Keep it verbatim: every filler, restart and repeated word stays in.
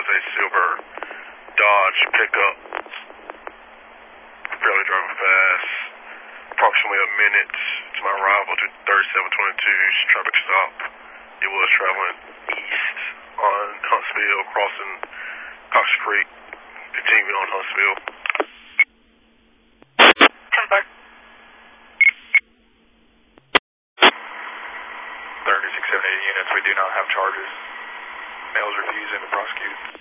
a silver Dodge pickup. Fairly driving fast. Approximately a minute to my arrival to thirty-seven twenty-two's traffic stop. It was traveling east on Huntsville, crossing Cox Creek, continuing on Huntsville. Come back. thirty-six seventy units, we do not have charges. Males refusing to prosecute.